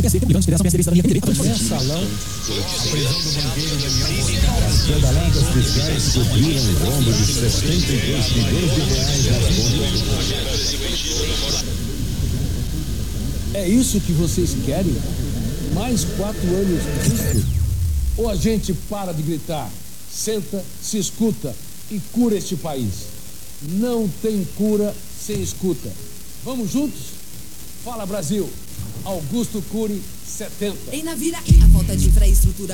Mensalão, a prisão do banqueiro Daniel. As pedaladas fiscais cobriram o rombo de 72 milhões de reais nas contas. É isso que vocês querem? Mais 4 anos disso? Ou a gente para de gritar, senta, se escuta e cura este país? Não tem cura sem escuta. Vamos juntos? Fala, Brasil! Augusto Cury, 70. Em Navira, a falta de infraestrutura